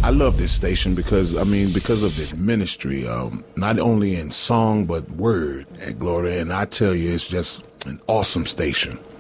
I love this station because because of its ministry, not only in song but word at Gloria. And I tell you, it's just an awesome station.